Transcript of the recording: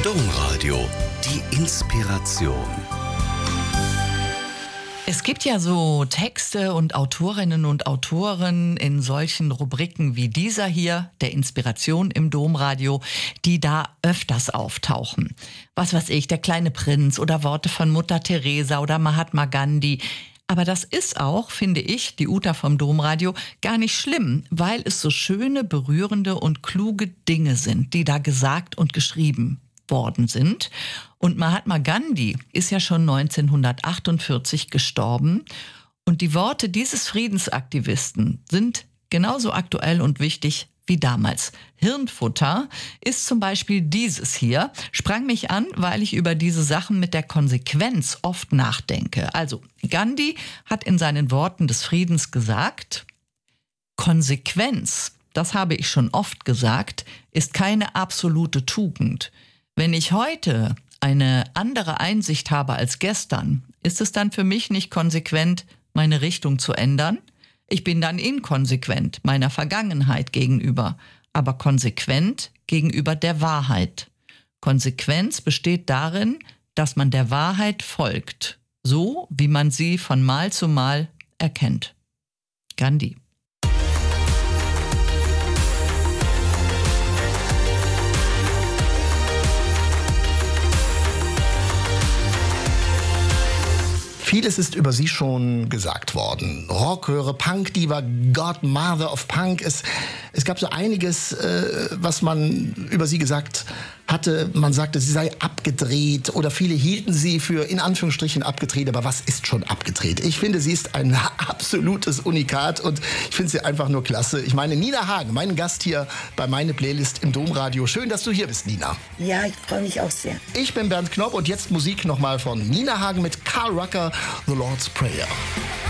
Domradio, die Inspiration. Es gibt ja so Texte und Autorinnen und Autoren in solchen Rubriken wie dieser hier, der Inspiration im Domradio, die da öfters auftauchen. Was weiß ich, der kleine Prinz oder Worte von Mutter Teresa oder Mahatma Gandhi. Aber das ist auch, finde ich, die Uta vom Domradio, gar nicht schlimm, weil es so schöne, berührende und kluge Dinge sind, die da gesagt und geschrieben worden sind. Und Mahatma Gandhi ist ja schon 1948 gestorben. Und die Worte dieses Friedensaktivisten sind genauso aktuell und wichtig wie damals. Hirnfutter ist zum Beispiel dieses hier, sprang mich an, weil ich über diese Sachen mit der Konsequenz oft nachdenke. Also Gandhi hat in seinen Worten des Friedens gesagt: Konsequenz, das habe ich schon oft gesagt, ist keine absolute Tugend. Wenn ich heute eine andere Einsicht habe als gestern, ist es dann für mich nicht konsequent, meine Richtung zu ändern? Ich bin dann inkonsequent meiner Vergangenheit gegenüber, aber konsequent gegenüber der Wahrheit. Konsequenz besteht darin, dass man der Wahrheit folgt, so wie man sie von Mal zu Mal erkennt. Gandhi. Vieles ist über sie schon gesagt worden. Rockhöre, Punk-Diva, Godmother of Punk. Es gab so einiges, was man über sie gesagt hatte. Man sagte, sie sei abgedreht oder viele hielten sie für in Anführungsstrichen abgedreht. Aber was ist schon abgedreht? Ich finde, sie ist ein absolutes Unikat und ich finde sie einfach nur klasse. Ich meine, Nina Hagen, mein Gast hier bei Meine Playlist im Domradio. Schön, dass du hier bist, Nina. Ja, ich freue mich auch sehr. Ich bin Bernd Knopp und jetzt Musik nochmal von Nina Hagen mit Carl Rucker, The Lord's Prayer.